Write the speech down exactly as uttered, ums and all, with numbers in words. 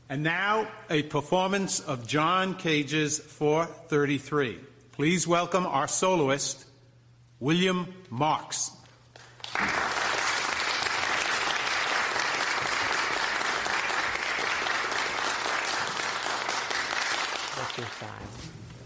And now, a performance of John Cage's four thirty-three. Please welcome our soloist, William Marks. What's your sign?